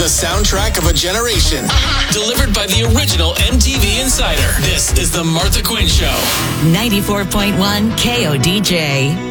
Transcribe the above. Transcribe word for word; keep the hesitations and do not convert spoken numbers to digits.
The soundtrack of a generation. Delivered by the original M T V Insider. This is The Martha Quinn Show. ninety-four point one K O D J.